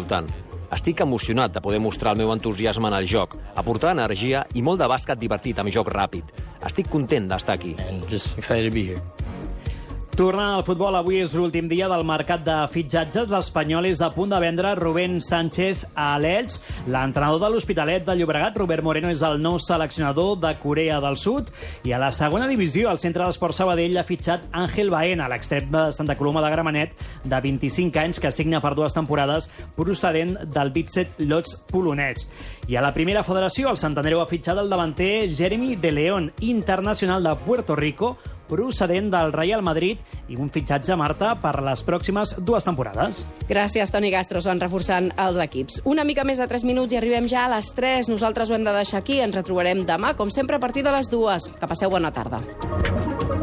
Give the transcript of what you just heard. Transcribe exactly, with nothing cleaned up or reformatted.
important. Estic emocionat de poder mostrar el meu entusiasme en el joc, aportar energia i molt de bàsquet divertit amb joc ràpid. Estic content d'estar aquí. And just excited to be here. Tornant al futbol, avui és l'últim dia del mercat de fitxatges. L'Espanyol és a punt de vendre Rubén Sánchez a l'Elx. L'entrenador de l'Hospitalet de Llobregat, Robert Moreno, és el nou seleccionador de Corea del Sud. I a la segona divisió, el centre d'Esport Sabadell ha fitxat Ángel Baena, l'extrem de Santa Coloma de Gramenet, de vint-i-cinc anys, que signa per dues temporades, procedent del Vitesse Lodz polonès. I a la primera federació, el Santandereu ha fitxat el davanter Jeremy de León, internacional de Puerto Rico, procedent del Real Madrid, i un fitxatge, Marta, per les pròximes dues temporades. Gràcies, Toni Castro. Van reforçant els equips. Una mica més de tres minuts i arribem ja a les tres. Nosaltres ho hem de deixar aquí. Ens retrobarem demà, com sempre, a partir de les dues. Que passeu bona tarda.